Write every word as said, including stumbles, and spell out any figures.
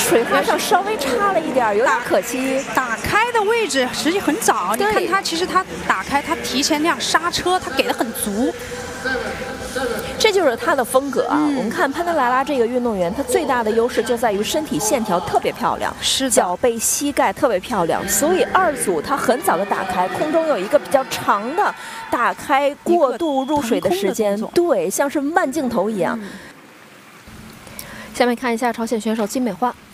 水花上稍微差了一点，有点可惜。 打开的位置实际很早，你对看他其实他打开，他提前那样刹车，他给的很足。 这就是他的风格啊！ 嗯、 我们看潘德莱拉这个运动员，他最大的优势就在于身体线条特别漂亮， 是脚背、膝盖特别漂亮，所以二组他很早的打开，空中有一个比较长的打开过渡入水的时间，对，像是慢镜头一样。嗯、下面看一下朝鲜选手金美花。